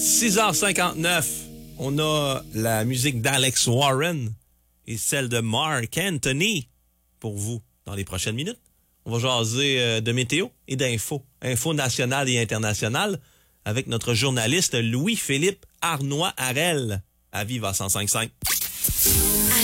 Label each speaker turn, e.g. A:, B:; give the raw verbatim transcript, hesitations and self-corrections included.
A: six heures cinquante-neuf, on a la musique d'Alex Warren et celle de Mark Anthony pour vous dans les prochaines minutes. On va jaser de météo et d'infos, infos nationales et internationales avec notre journaliste Louis-Philippe Arnois-Harel à Viva cent cinq virgule cinq.